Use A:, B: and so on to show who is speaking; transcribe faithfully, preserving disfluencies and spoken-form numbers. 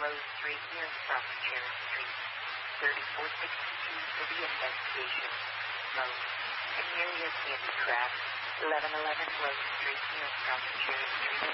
A: Rose Street near from Cherry Street. thirty-four sixty-two for the investigation. Mode. An area candy craft. eleven eleven Rose Street near from Cherry Street.